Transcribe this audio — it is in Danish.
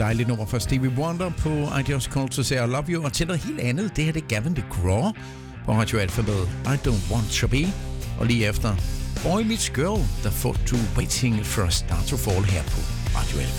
dejligt nummer fra Stevie Wonder på I Just Called to Say I Love You. Og til noget helt andet, det her det er Gavin DeGraw på Radio Alpha med I Don't Want To Be. Og lige efter Boy Meets Girl, der får du Waiting for a Star to Fall her på Radio Alpha.